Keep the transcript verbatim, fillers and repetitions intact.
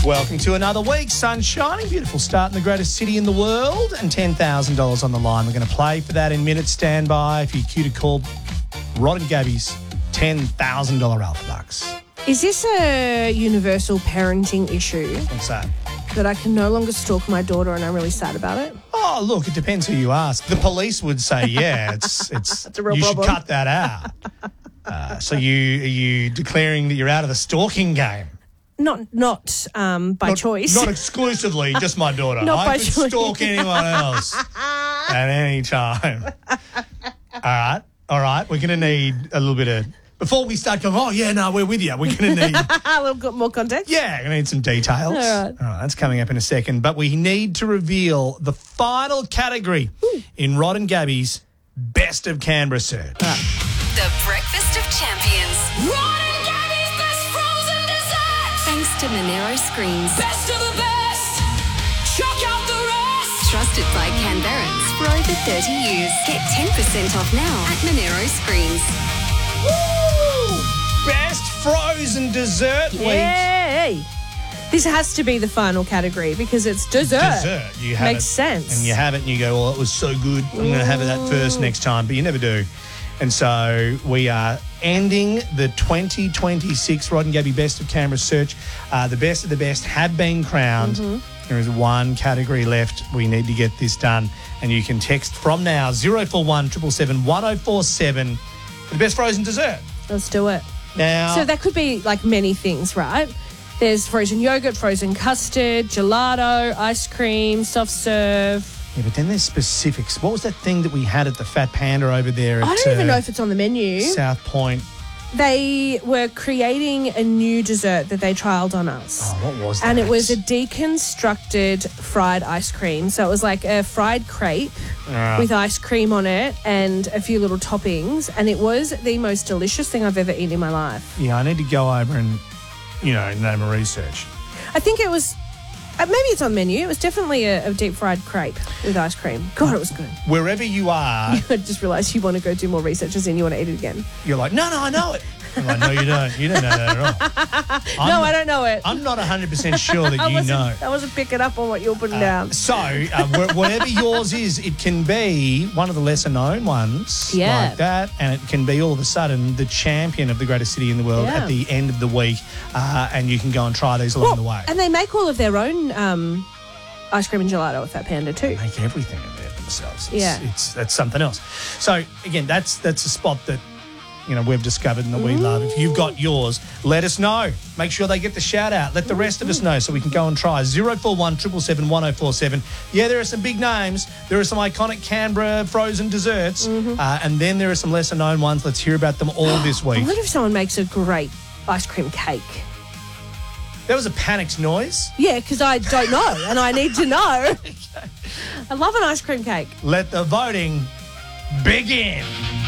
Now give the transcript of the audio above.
Welcome to another week. Sun shining, beautiful start in the greatest city in the world, and ten thousand dollars on the line. We're going to play for that in minutes. Stand by if you're cue to call Rod and Gabby's ten thousand dollars Alpha Bucks. Is this a universal parenting issue? What's that? That I can no longer stalk my daughter and I'm really sad about it? Oh, look, it depends who you ask. The police would say, yeah, it's it's. That's a real you problem. should cut that out. Uh, so you are you declaring that you're out of the stalking game? Not not um, by Not, choice. Not exclusively, just my daughter. Not I by could choice. stalk anyone else at any time. All right, all right. We're going to need a little bit of... Before we start going, oh, yeah, no, we're with you. We're going to need... a little bit more context. Yeah, going to need some details. All right. All right, that's coming up in a second. But we need to reveal the final category Ooh. in Rod and Gabby's Best of Canberra search. The Breakfast of Champions. Rod and Gabby's best frozen dessert. Thanks to Monero Screens. Best of the best. Chuck out the rest. Trusted by Canberrans for over thirty years. Get ten percent off now at Monero Screens. Woo! Best frozen dessert week. Yay! This has to be the final category because it's dessert. Dessert. You have Makes it, sense. And you have it and you go, well, it was so good. I'm going to have that first next time. But you never do. And so we are ending the twenty twenty-six Rod and Gabby Best of Canberra search. Uh, the best of the best have been crowned. Mm-hmm. There is one category left. We need to get this done. And you can text from now, zero four one, seven seven seven, one zero four seven for the best frozen dessert. Let's do it. Now, So that could be like many things, right? There's frozen yogurt, frozen custard, gelato, ice cream, soft serve. yeah, but then there's specifics. What was that thing that we had at the Fat Panda over there at I don't even uh, know if it's on the menu. South Point? They were creating a new dessert that they trialled on us. Oh, what was that? And it was a deconstructed fried ice cream. So it was like a fried crepe Ah. with ice cream on it and a few little toppings. And it was the most delicious thing I've ever eaten in my life. Yeah, I need to go over and, you know, name a research. I think it was, uh, maybe it's on the menu. It was definitely a, a deep fried crepe with ice cream. God, it was good. Wherever you are, I just realised you want to go do more research as in you want to eat it again. you're like, no, no, I know it. I'm like, no, you don't. You don't know that at all. I'm, no, I don't know it. I'm not one hundred percent sure that I you wasn't, know. I wasn't picking up on what you were putting down. So, uh, wh- whatever yours is, it can be one of the lesser known ones Yeah. like that, and it can be all of a sudden the champion of the greatest city in the world Yeah. at the end of the week, uh, and you can go and try these along the way. And they make all of their own um, ice cream and gelato at Fat Panda too. Make everything of it themselves. It's, Yeah. it's that's something else. So again, that's that's a spot that you know we've discovered and that we love. If you've got yours, let us know. Make sure they get the shout out. Let the rest of us know so we can go and try. Zero four one triple seven one zero four seven. Yeah, there are some big names. There are some iconic Canberra frozen desserts, uh, and then there are some lesser known ones. Let's hear about them all this I week. wonder if someone makes a great ice cream cake. There was a panicked noise. Yeah, because I don't know and I need to know. I love an ice cream cake. Let the voting begin.